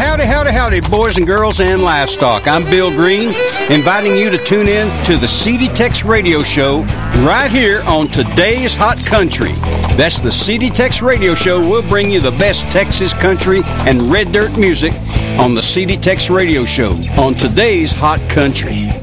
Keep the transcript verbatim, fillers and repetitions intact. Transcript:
howdy, howdy, howdy, boys and girls and livestock. I'm Bill Green, inviting you to tune in to the C D Tex Radio Show right here on Today's Hot Country. That's the C D Tex Radio Show. We'll bring you the best Texas country and red dirt music on the C D Tex Radio Show on Today's Hot Country.